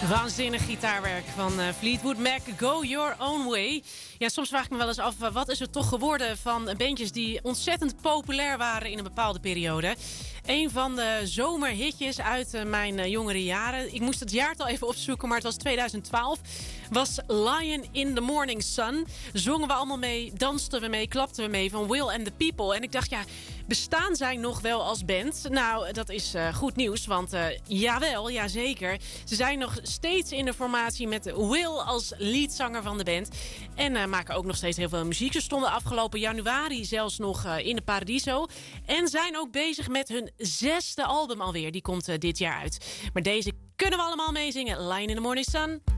Waanzinnig gitaarwerk van Fleetwood Mac, Go Your Own Way. Ja, soms vraag ik me wel eens af, wat is er toch geworden van bandjes die ontzettend populair waren in een bepaalde periode. Een van de zomerhitjes uit mijn jongere jaren. Ik moest het jaartal even opzoeken, maar het was 2012. Was Lion in the Morning Sun. Zongen we allemaal mee, dansten we mee, klapten we mee van Will and the People. En ik dacht, ja, bestaan zij nog wel als band? Nou, dat is goed nieuws, want jawel, jazeker. Ze zijn nog steeds in de formatie met Will als leadzanger van de band. En maken ook nog steeds heel veel muziek. Ze stonden afgelopen januari zelfs nog in de Paradiso. En zijn ook bezig met hun 6e album alweer. Die komt dit jaar uit. Maar deze kunnen we allemaal meezingen. Lion in the Morning Sun.